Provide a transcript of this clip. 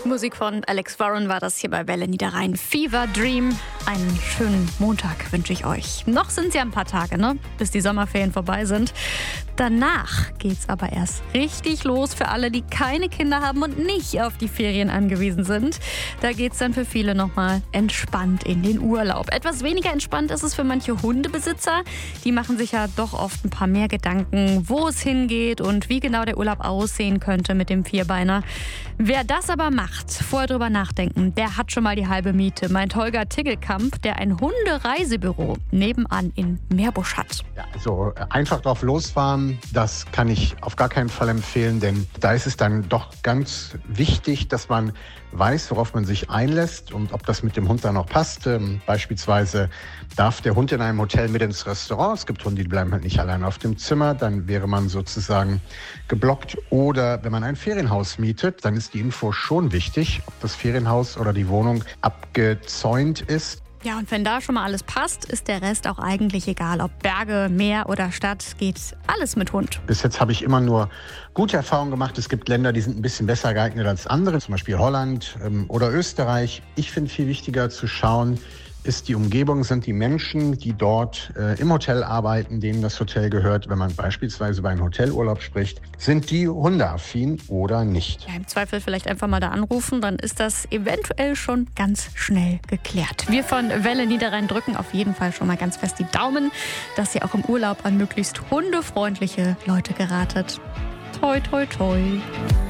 Musik von Alex Warren war das hier bei Welle Niederrhein. Fever Dream. Einen schönen Montag wünsche ich euch. Noch sind es ja ein paar Tage, bis die Sommerferien vorbei sind. Danach geht's aber erst richtig los für alle, die keine Kinder haben und nicht auf die Ferien angewiesen sind. Da geht's dann für viele nochmal entspannt in den Urlaub. Etwas weniger entspannt ist es für manche Hundebesitzer. Die machen sich ja doch oft ein paar mehr Gedanken, wo es hingeht und wie genau der Urlaub aussehen könnte mit dem Vierbeiner. Wer das aber macht, vorher drüber nachdenken, der hat schon mal die halbe Miete, meint Holger Tiggelkamp, der ein Hundereisebüro nebenan in Meerbusch hat. Ja, also einfach drauf losfahren, das kann ich auf gar keinen Fall empfehlen, denn da ist es dann doch ganz wichtig, dass man weiß, worauf man sich einlässt und ob das mit dem Hund dann auch passt. Beispielsweise darf der Hund in einem Hotel mit ins Restaurant. Es gibt Hunde, die bleiben halt nicht allein auf dem Zimmer. Dann wäre man sozusagen geblockt. Oder wenn man ein Ferienhaus mietet, dann ist die Info schon wichtig, ob das Ferienhaus oder die Wohnung abgezäunt ist. Ja, und wenn da schon mal alles passt, ist der Rest auch eigentlich egal. Ob Berge, Meer oder Stadt, geht alles mit Hund. Bis jetzt habe ich immer nur gute Erfahrungen gemacht. Es gibt Länder, die sind ein bisschen besser geeignet als andere, zum Beispiel Holland oder Österreich. Ich finde viel wichtiger zu schauen, ist die Umgebung, sind die Menschen, die dort im Hotel arbeiten, denen das Hotel gehört. Wenn man beispielsweise über einen Hotelurlaub spricht, sind die hundeaffin oder nicht? Ja, im Zweifel vielleicht einfach mal da anrufen, dann ist das eventuell schon ganz schnell geklärt. Wir von Welle Niederrhein drücken auf jeden Fall schon mal ganz fest die Daumen, dass ihr auch im Urlaub an möglichst hundefreundliche Leute geratet. Toi, toi, toi.